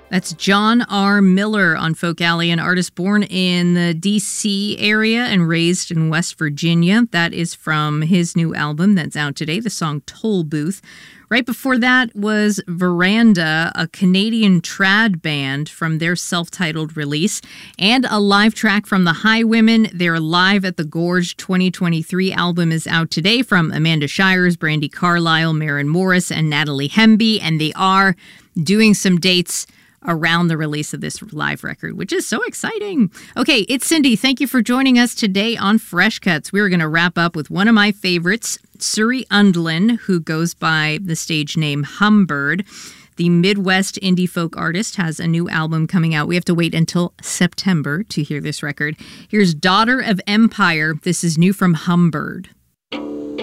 That's John R. Miller on Folk Alley, an artist born in the D.C. area and raised in West Virginia. That is from his new album that's out today, the song Toll Booth. Right before that was Veranda, a Canadian trad band from their self-titled release, and a live track from the Highwomen. Their Live at the Gorge 2023 album is out today from Amanda Shires, Brandi Carlile, Maren Morris, and Natalie Hemby, and they are doing some dates around the release of this live record, which is so exciting. Okay, it's Cindy. Thank you for joining us today on Fresh Cuts. We're going to wrap up with one of my favorites, Suri Undlin, who goes by the stage name Humbird. The Midwest indie folk artist has a new album coming out. We have to wait until September to hear this record. Here's Daughter of Empire. This is new from Humbird.